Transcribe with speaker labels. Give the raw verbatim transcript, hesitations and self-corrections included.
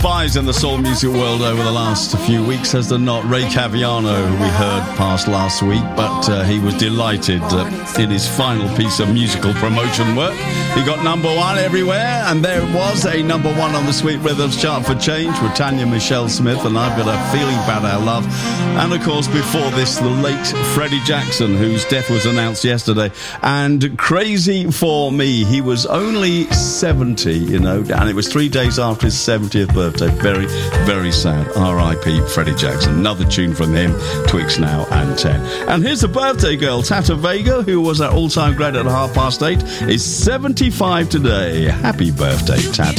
Speaker 1: buys in the soul music world over the last few weeks, has there not? Ray Caviano, who we heard past last week, but uh, he was delighted uh, in his final piece of musical promotion work. He got number one everywhere, and there was a number one on the Sweet Rhythms chart for change with Tanya Michelle Smith, and I've Got a Feeling About Our Love. And of course, before this, the late Freddie Jackson, whose death was announced yesterday, and Crazy for Me. He was only seventy, you know, and it was three days after his seventieth birthday. Very, very sad. R I P Freddie Jackson. Another tune from him, Twix Now and ten. And here's the birthday girl, Tata Vega, who was at all-time great at half past eight, is seventy-five today. Happy birthday, Tata.